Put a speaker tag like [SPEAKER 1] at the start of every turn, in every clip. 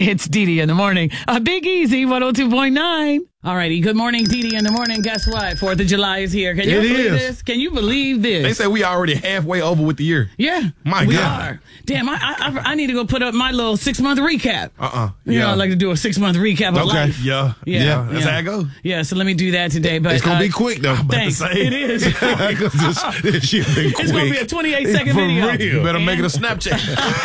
[SPEAKER 1] It's Dee in the morning. Big Easy 102.9. All righty. Good morning, Dee in the morning. Guess what? 4th of July is here. Can you believe this? Can you believe this?
[SPEAKER 2] They say we already halfway over with the year.
[SPEAKER 1] Yeah.
[SPEAKER 2] My
[SPEAKER 1] we
[SPEAKER 2] God.
[SPEAKER 1] are. Damn, I need to go put up my little 6-month recap. You know,
[SPEAKER 2] Yeah.
[SPEAKER 1] I like to do a 6-month recap of life.
[SPEAKER 2] Yeah.
[SPEAKER 1] Yeah.
[SPEAKER 2] That's how it goes.
[SPEAKER 1] Yeah, so let me do that today. But
[SPEAKER 3] It's going to be quick, though.
[SPEAKER 1] Thanks. It is.
[SPEAKER 3] This shit been quick.
[SPEAKER 1] It's going to be a 28-second video.
[SPEAKER 3] real.
[SPEAKER 2] You better make it a Snapchat.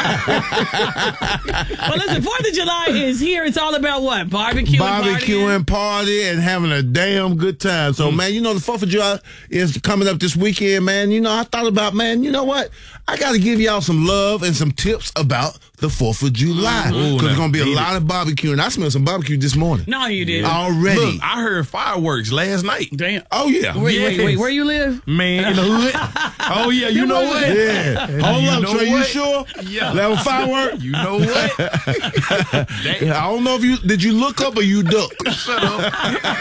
[SPEAKER 1] Well, listen, 4th of July is here. It's all about what?
[SPEAKER 3] Barbecuing, party, and having a damn good time. So, man, you know, the 4th of July is coming up this weekend, man. You know, I thought about, man, you know what? I got to give y'all some love and some tips about the 4th of July. Because there's going to be a lot of barbecuing. I smelled some barbecue this morning.
[SPEAKER 1] No, you didn't.
[SPEAKER 3] Already.
[SPEAKER 2] Look, I heard fireworks last night.
[SPEAKER 1] Damn.
[SPEAKER 3] Oh, yeah.
[SPEAKER 1] Wait, where you live?
[SPEAKER 2] Man, in the hood. Oh, yeah, you know what?
[SPEAKER 3] Yeah. Hold up,
[SPEAKER 2] know
[SPEAKER 3] so you
[SPEAKER 2] what?
[SPEAKER 3] sure?
[SPEAKER 2] Yeah.
[SPEAKER 3] That was firework?
[SPEAKER 2] You know what?
[SPEAKER 3] I don't know if did you look up or you duck?
[SPEAKER 2] Shut up.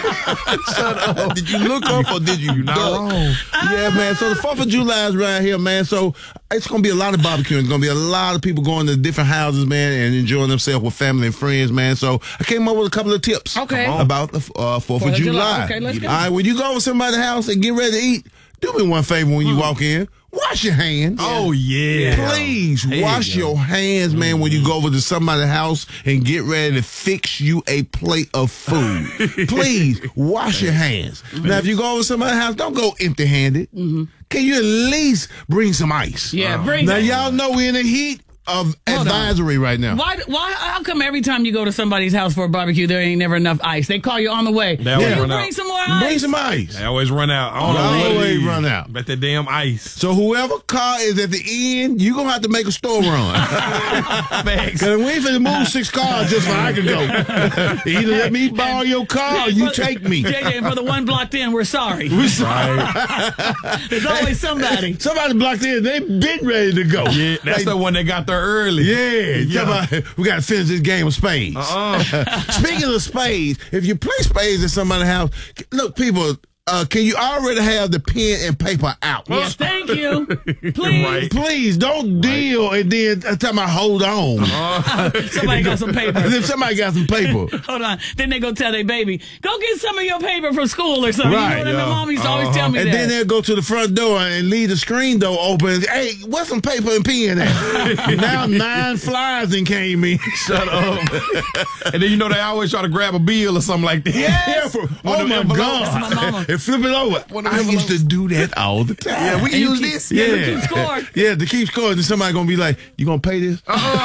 [SPEAKER 3] Did you look up or did you
[SPEAKER 2] Not
[SPEAKER 3] duck?
[SPEAKER 2] wrong.
[SPEAKER 3] Yeah, man. So the 4th of July is right here, man. So it's going to be a lot of barbecuing. It's going to be a lot of people going to different houses, man, and enjoying themselves with family and friends, man. So I came up with a couple of tips about the 4th of July.
[SPEAKER 1] Okay, let's go.
[SPEAKER 3] All right, when you go to somebody's house and get ready to eat, do me one favor when you walk in. Wash your hands.
[SPEAKER 2] Oh, yeah.
[SPEAKER 3] Please wash your hands, man, when you go over to somebody's house and get ready to fix you a plate of food. Please wash your hands. Now, if you go over to somebody's house, don't go empty-handed. Can you at least bring some ice?
[SPEAKER 1] Yeah, bring
[SPEAKER 3] Now,
[SPEAKER 1] some.
[SPEAKER 3] y'all know we're in the heat of advisory right now.
[SPEAKER 1] Why? How come every time you go to somebody's house for a barbecue, there ain't never enough ice? They call you on the way.
[SPEAKER 2] They always
[SPEAKER 1] Can you
[SPEAKER 2] run
[SPEAKER 1] bring
[SPEAKER 2] out.
[SPEAKER 1] some more ice?
[SPEAKER 3] Bring some ice.
[SPEAKER 2] They always run out. I don't know what it
[SPEAKER 3] Always
[SPEAKER 2] is.
[SPEAKER 3] run out.
[SPEAKER 2] Bet that damn ice.
[SPEAKER 3] So whoever car is at the end, you're going to have to make a store run.
[SPEAKER 2] Thanks.
[SPEAKER 3] Because we ain't finna move 6 cars just so I can go. Either let me borrow your car or you take me.
[SPEAKER 1] JJ, and for the one blocked in, we're sorry.
[SPEAKER 3] We sorry.
[SPEAKER 1] There's always somebody.
[SPEAKER 3] Somebody blocked in. They been ready to go.
[SPEAKER 2] Yeah, that's the one that got there early.
[SPEAKER 3] Yeah. Somebody, we got to finish this game of spades. Speaking of spades, if you play spades at somebody's house, look, people, can you already have the pen and paper out?
[SPEAKER 1] Yes, thank you. Please.
[SPEAKER 2] Right.
[SPEAKER 3] Please don't deal and then tell me hold on.
[SPEAKER 1] Somebody got some paper.
[SPEAKER 3] And then somebody got some paper.
[SPEAKER 1] Hold on. Then they go tell their baby, go get some of your paper from school or something.
[SPEAKER 3] Right,
[SPEAKER 1] You know what my mom used to always tell me
[SPEAKER 3] And
[SPEAKER 1] that.
[SPEAKER 3] then they'll go to the front door and leave the screen door open. Hey, what's some paper and pen at? Now 9 flies and came in.
[SPEAKER 2] Shut up. And then you know they always try to grab a bill or something like that.
[SPEAKER 3] Yeah, oh
[SPEAKER 2] of
[SPEAKER 3] my
[SPEAKER 2] them
[SPEAKER 3] God.
[SPEAKER 1] That's my mama.
[SPEAKER 3] And flip it over. I used to do that all the time.
[SPEAKER 2] Yeah, we can use this.
[SPEAKER 1] Yeah, to keep score.
[SPEAKER 3] Yeah, to keep score. And somebody going to be like, you going to pay this?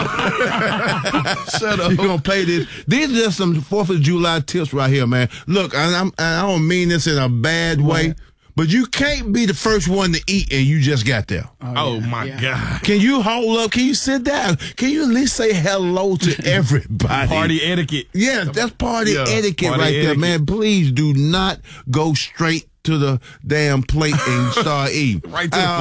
[SPEAKER 2] Shut up.
[SPEAKER 3] You going to pay this? These are just some 4th of July tips right here, man. Look, I don't mean this in a bad way, but you can't be the first one to eat and you just got there.
[SPEAKER 2] Oh, my God.
[SPEAKER 3] Can you hold up? Can you sit down? Can you at least say hello to everybody?
[SPEAKER 2] Party etiquette.
[SPEAKER 3] Yeah, that's party etiquette
[SPEAKER 2] party
[SPEAKER 3] right there,
[SPEAKER 2] etiquette.
[SPEAKER 3] man. Please do not go straight to the damn plate and start eating.
[SPEAKER 2] Right to the